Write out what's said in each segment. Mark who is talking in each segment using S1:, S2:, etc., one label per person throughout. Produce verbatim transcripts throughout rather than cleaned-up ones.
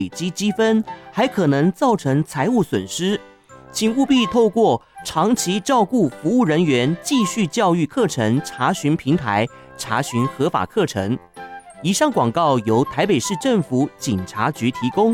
S1: 累积积分，还可能造成财务损失。请务必透过长期照顾服务人员继续教育课程查询平台查询合法课程。以上广告由台北市政府警察局提供。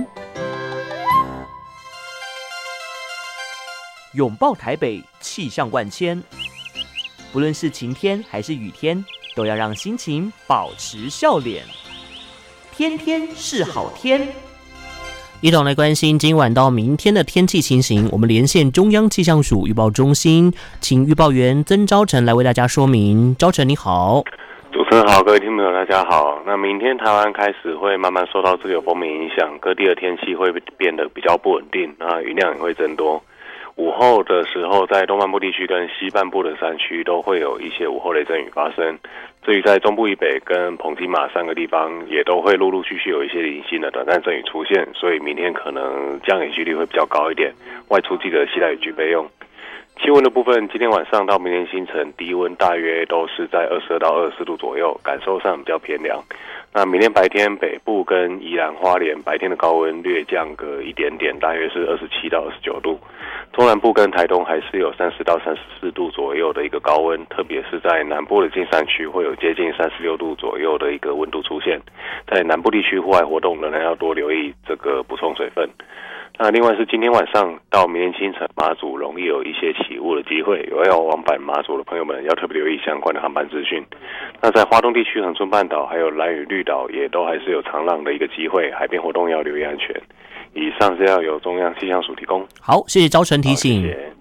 S1: 拥抱台北，气象万千。不论是晴天还是雨天，都要让心情保持笑脸。天天是好天。一同来关心今晚到明天的天气情形。我们连线中央气象署预报中心，请预报员曾昭成来为大家说明。昭成你好。
S2: 主持人好，各位听众朋友大家好。那明天台湾开始会慢慢受到这个锋面影响，各地的天气会变得比较不稳定，那雨量也会增多。午后的时候，在东半部地区跟西半部的山区都会有一些午后雷阵雨发生。至于在中部以北跟澎金马三个地方，也都会陆陆续续有一些零星的短暂阵雨出现，所以明天可能降雨几率会比较高一点，外出记得携带雨具备用。气温的部分，今天晚上到明天清晨，低温大约都是在二十二到二十四度左右，感受上比较偏凉。那明天白天，北部跟宜兰花莲白天的高温略降个一点点，大约是二十七到二十九度。中南部跟台东还是有三十到三十四度左右的一个高温，特别是在南部的近山区会有接近三十六度左右的一个温度出现。在南部地区户外活动仍然要多留意这个补充水分。那另外是今天晚上到明天清晨，马祖容易有一些起雾的机会，有要往返马祖的朋友们要特别留意相关的航班资讯。那在花东地区恒春半岛还有兰屿绿岛也都还是有长浪的一个机会，海边活动要留意安全。以上是要由中央气象署提供。
S1: 好，谢谢昭成提醒。谢谢。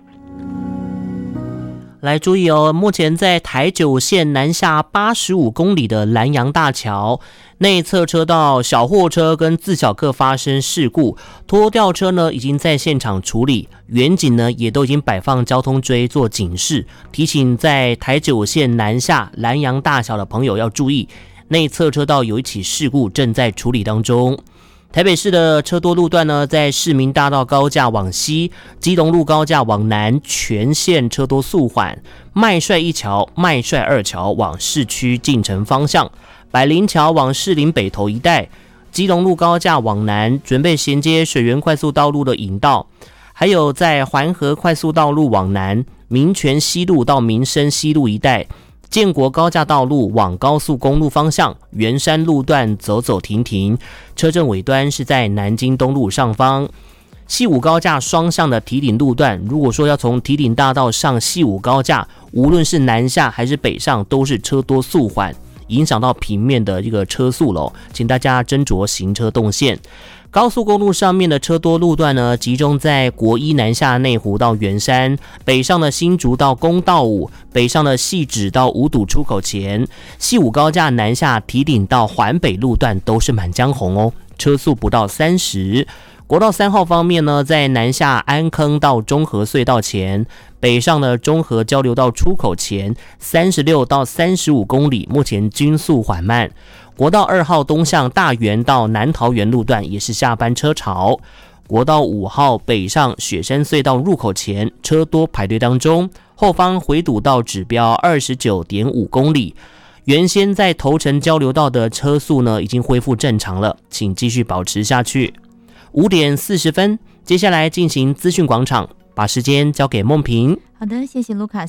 S1: 来注意哦，目前在台九线南下八十五公里的南洋大桥内侧车道，小货车跟自小客发生事故，拖吊车呢已经在现场处理，远警呢也都已经摆放交通锥做警示，提醒在台九线南下南洋大桥的朋友要注意，内侧车道有一起事故正在处理当中。台北市的车多路段呢，在市民大道高架往西，基隆路高架往南，全线车多速缓。麦帅一桥、麦帅二桥往市区进城方向，百灵桥往士林北投一带，基隆路高架往南，准备衔接水源快速道路的引道，还有在环河快速道路往南，民权西路到民生西路一带。建国高架道路往高速公路方向，圆山路段走走停停，车阵尾端是在南京东路上方。西武高架双向的堤顶路段，如果说要从堤顶大道上西武高架，无论是南下还是北上，都是车多速缓，影响到平面的一个车速了，请大家斟酌行车动线。高速公路上面的车多路段呢，集中在国一南下内湖到圆山，北上的新竹到公道五，北上的汐止到五堵出口前，西武高架南下堤顶到环北路段都是满江红哦，车速不到三十。国道三号方面呢，在南下安坑到中和隧道前，北上的中和交流道出口前三十六到三十五公里，目前均速缓慢。国道二号东向大园到南桃园路段也是下班车潮。国道五号北上雪山隧道入口前车多排队当中，后方回堵到指标 二十九点五公里。原先在头城交流道的车速呢已经恢复正常了，请继续保持下去。五点四十分，接下来进行资讯广场，把时间交给梦萍。
S3: 好的，谢谢 Lucas。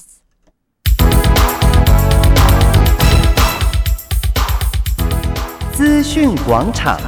S4: 资讯广场。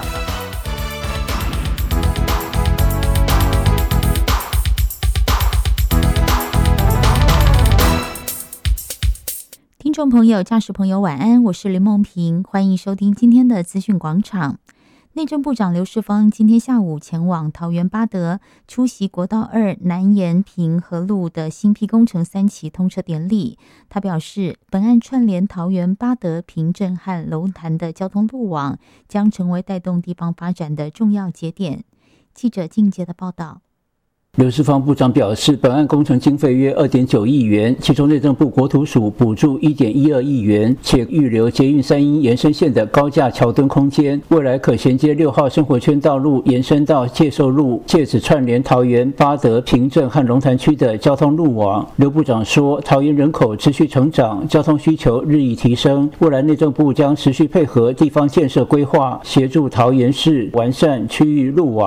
S3: 听众朋友、驾驶朋友晚安，我是林梦萍，欢迎收听今天的资讯广场。内政部长刘世芳今天下午前往桃园八德出席国道二南延平和路的新批工程三期通车典礼。他表示，本案串联桃园八德平镇和龙潭的交通路网，将成为带动地方发展的重要节点。记者静杰的报道。
S5: 刘世芳部长表示，本案工程经费约 二点九亿元，其中内政部国土署补助 一点一二亿元，且预留捷运三鶯延伸线的高架桥墩空间，未来可衔接六号生活圈道路延伸到介寿路，借此串联桃园、八德、平镇和龙潭区的交通路网。刘部长说，桃园人口持续成长，交通需求日益提升，未来内政部将持续配合地方建设规划，协助桃园市完善区域路网。